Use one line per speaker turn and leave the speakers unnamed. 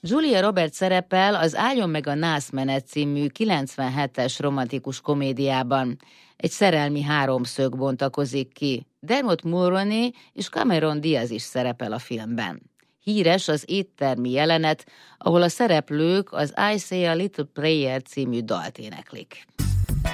Julia Roberts szerepel az Álljon meg a nászmenet című 97-es romantikus komédiában. Egy szerelmi háromszög bontakozik ki. Dermot Mulroney és Cameron Diaz is szerepel a filmben. Híres az éttermi jelenet, ahol a szereplők az I Say a Little Prayer című dalt éneklik.